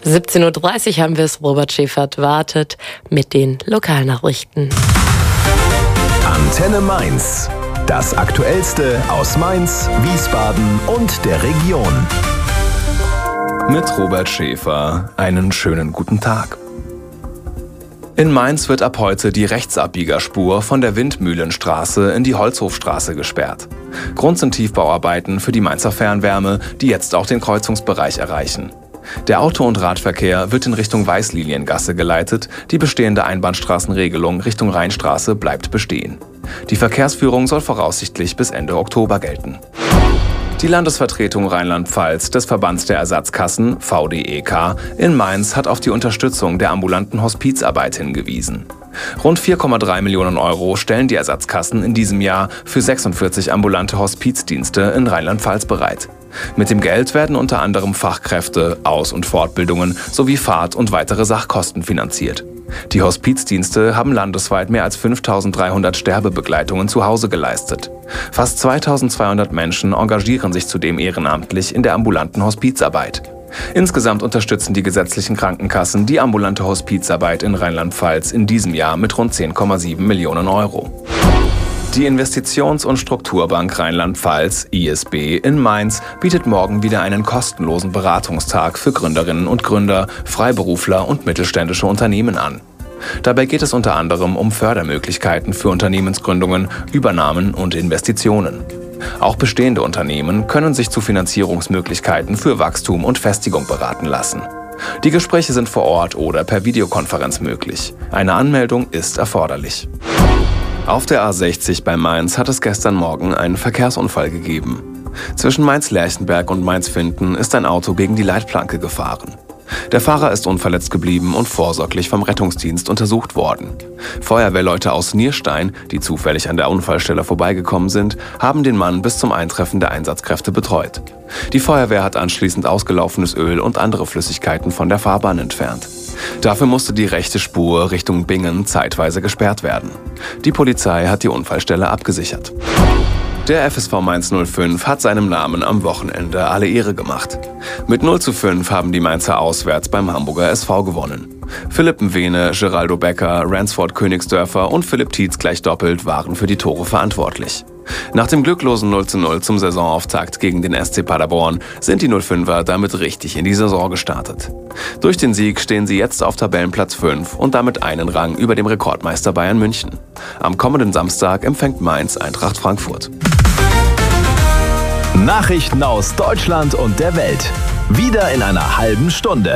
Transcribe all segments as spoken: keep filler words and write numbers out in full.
siebzehn Uhr dreißig haben wir es. Robert Schäfert wartet mit den Lokalnachrichten. Antenne Mainz. Das Aktuellste aus Mainz, Wiesbaden und der Region. Mit Robert Schäfer. Einen schönen guten Tag. In Mainz wird ab heute die Rechtsabbiegerspur von der Windmühlenstraße in die Holzhofstraße gesperrt. Grund sind Tiefbauarbeiten für die Mainzer Fernwärme, die jetzt auch den Kreuzungsbereich erreichen. Der Auto- und Radverkehr wird in Richtung Weißliliengasse geleitet, die bestehende Einbahnstraßenregelung Richtung Rheinstraße bleibt bestehen. Die Verkehrsführung soll voraussichtlich bis Ende Oktober gelten. Die Landesvertretung Rheinland-Pfalz des Verbands der Ersatzkassen, V D E K, in Mainz hat auf die Unterstützung der ambulanten Hospizarbeit hingewiesen. Rund vier Komma drei Millionen Euro stellen die Ersatzkassen in diesem Jahr für sechsundvierzig ambulante Hospizdienste in Rheinland-Pfalz bereit. Mit dem Geld werden unter anderem Fachkräfte, Aus- und Fortbildungen sowie Fahrt- und weitere Sachkosten finanziert. Die Hospizdienste haben landesweit mehr als fünftausenddreihundert Sterbebegleitungen zu Hause geleistet. Fast zweitausendzweihundert Menschen engagieren sich zudem ehrenamtlich in der ambulanten Hospizarbeit. Insgesamt unterstützen die gesetzlichen Krankenkassen die ambulante Hospizarbeit in Rheinland-Pfalz in diesem Jahr mit rund zehn Komma sieben Millionen Euro. Die Investitions- und Strukturbank Rheinland-Pfalz, I S B, in Mainz bietet morgen wieder einen kostenlosen Beratungstag für Gründerinnen und Gründer, Freiberufler und mittelständische Unternehmen an. Dabei geht es unter anderem um Fördermöglichkeiten für Unternehmensgründungen, Übernahmen und Investitionen. Auch bestehende Unternehmen können sich zu Finanzierungsmöglichkeiten für Wachstum und Festigung beraten lassen. Die Gespräche sind vor Ort oder per Videokonferenz möglich. Eine Anmeldung ist erforderlich. Auf der A sechzig bei Mainz hat es gestern Morgen einen Verkehrsunfall gegeben. Zwischen Mainz-Lerchenberg und Mainz-Finden ist ein Auto gegen die Leitplanke gefahren. Der Fahrer ist unverletzt geblieben und vorsorglich vom Rettungsdienst untersucht worden. Feuerwehrleute aus Nierstein, die zufällig an der Unfallstelle vorbeigekommen sind, haben den Mann bis zum Eintreffen der Einsatzkräfte betreut. Die Feuerwehr hat anschließend ausgelaufenes Öl und andere Flüssigkeiten von der Fahrbahn entfernt. Dafür musste die rechte Spur Richtung Bingen zeitweise gesperrt werden. Die Polizei hat die Unfallstelle abgesichert. Der F S V Mainz null fünf hat seinem Namen am Wochenende alle Ehre gemacht. Mit null zu fünf haben die Mainzer auswärts beim Hamburger S V gewonnen. Philipp Mwene, Geraldo Becker, Ransford Königsdörfer und Philipp Tietz gleich doppelt waren für die Tore verantwortlich. Nach dem glücklosen null zu null zum Saisonauftakt gegen den S C Paderborn sind die null fünfer damit richtig in die Saison gestartet. Durch den Sieg stehen sie jetzt auf Tabellenplatz fünf und damit einen Rang über dem Rekordmeister Bayern München. Am kommenden Samstag empfängt Mainz Eintracht Frankfurt. Nachrichten aus Deutschland und der Welt. Wieder in einer halben Stunde.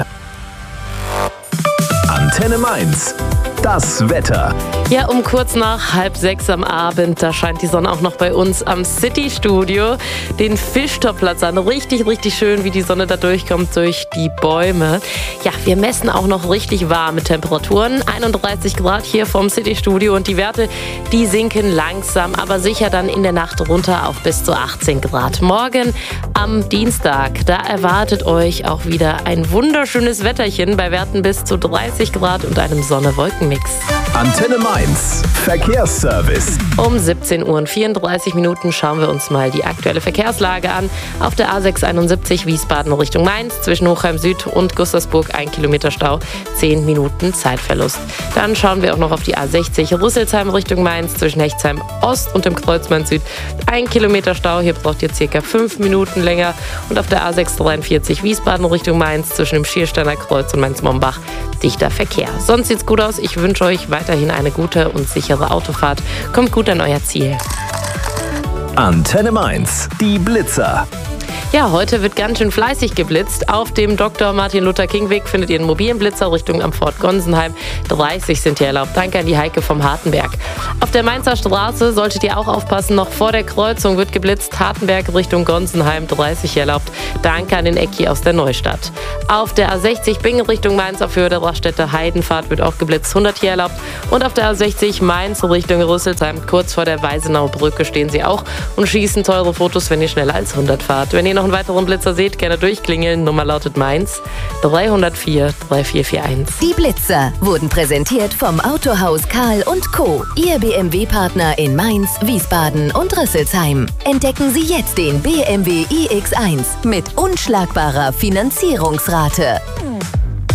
Antenne Mainz. Das Wetter. Ja, um kurz nach halb sechs am Abend, da scheint die Sonne auch noch bei uns am City-Studio den Fischtorplatz an. Richtig, richtig schön, wie die Sonne da durchkommt durch die Bäume. Ja, wir messen auch noch richtig warme Temperaturen. einunddreißig Grad hier vom City-Studio und die Werte, die sinken langsam, aber sicher dann in der Nacht runter auf bis zu achtzehn Grad. Morgen am Dienstag, da erwartet euch auch wieder ein wunderschönes Wetterchen bei Werten bis zu dreißig Grad und einem Sonne-Wolken-Mix. Antenne Mainz. Verkehrsservice. Um siebzehn Uhr und vierunddreißig Minuten schauen wir uns mal die aktuelle Verkehrslage an. Auf der A sechshunderteinundsiebzig Wiesbaden Richtung Mainz zwischen Hochheim Süd und Gustavsburg ein Kilometer Stau, zehn Minuten Zeitverlust. Dann schauen wir auch noch auf die A sechzig Rüsselsheim Richtung Mainz zwischen Hechtsheim Ost und dem Kreuzmann Süd. Ein Kilometer Stau, hier braucht ihr circa fünf Minuten länger. Und auf der A sechshundertdreiundvierzig Wiesbaden Richtung Mainz zwischen dem Schiersteiner Kreuz und Mainz-Mombach dichter Verkehr. Sonst sieht's gut aus. Ich wünsche euch weiterhin eine gute und sichere Autofahrt. Kommt gut an euer Ziel. Antenne Mainz. Die Blitzer. Ja, heute wird ganz schön fleißig geblitzt. Auf dem Doktor Martin Luther King Weg findet ihr einen mobilen Blitzer Richtung am Fort Gonsenheim. dreißig sind hier erlaubt. Danke an die Heike vom Hartenberg. Auf der Mainzer Straße solltet ihr auch aufpassen. Noch vor der Kreuzung wird geblitzt. Hartenberg Richtung Gonsenheim, dreißig hier erlaubt. Danke an den Ecki aus der Neustadt. Auf der A sechzig Bingen Richtung Mainz auf Höhe der Raststätte Heidenfahrt wird auch geblitzt. hundert hier erlaubt. Und auf der A sechzig Mainz Richtung Rüsselsheim, kurz vor der Weisenauer Brücke stehen sie auch und schießen teure Fotos, wenn ihr schneller als hundert fahrt. Wenn ihr noch einen weiteren Blitzer seht, gerne durchklingeln. Nummer lautet Mainz dreihundertvier dreiundvierzig einundvierzig. Die Blitzer wurden präsentiert vom Autohaus Karl und Co. Ihr B M W-Partner in Mainz, Wiesbaden und Rüsselsheim. Entdecken Sie jetzt den B M W i X eins mit unschlagbarer Finanzierungsrate.